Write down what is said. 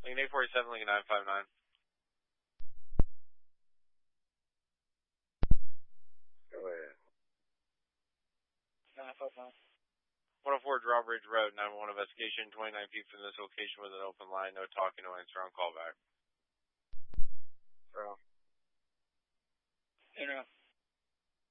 Lincoln 847, Lincoln 959. Go ahead. 959. 104 Drawbridge Road, 911 investigation, 29 feet from this location with an open line, no talking, no answer on callback. Bro. Internet.